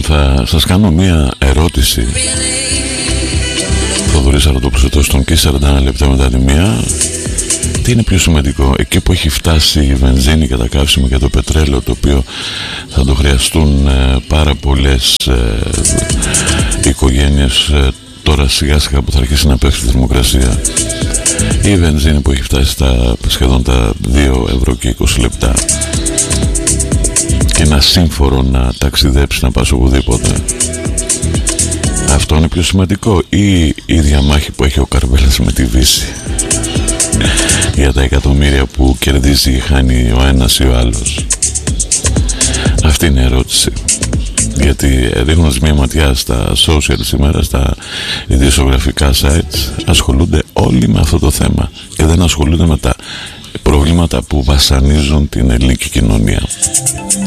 θα σας κάνω μία ερώτηση. Θοδωρής Αρωτοπλουσιωτός στον και 41 λεπτά μετά τη μία. Τι είναι πιο σημαντικό, εκεί που έχει φτάσει η βενζίνη και τα καύσιμα και το πετρέλαιο, το οποίο θα το χρειαστούν πάρα πολλές οικογένειες τώρα σιγά σιγά που θα αρχίσει να πέφτει η θερμοκρασία, ή η βενζίνη που έχει φτάσει στα σχεδόν τα 2 ευρώ και 20 λεπτά και ένα σύμφορο να ταξιδέψει, να πας οπουδήποτε? Αυτό είναι πιο σημαντικό, ή η διαμάχη που έχει ο Καρβέλας με τη Δύση για τα εκατομμύρια που κερδίζει ή χάνει ο ένας ή ο άλλος? Αυτή είναι η ερώτηση. Γιατί ρίχνοντας μια ματιά στα social σήμερα, στα ειδησιογραφικά sites, ασχολούνται όλοι με αυτό το θέμα και δεν ασχολούνται με τα προβλήματα που βασανίζουν την ελληνική κοινωνία.